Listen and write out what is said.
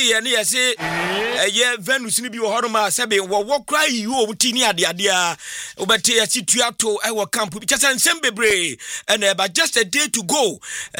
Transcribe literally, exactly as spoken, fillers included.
ye ne ye se eye Venus ni bi wo hono ma sebe wo wo kra yi wo ti ni ade ade a obete ya situa to e wo camp bi chese nsem bebre and but just a day to go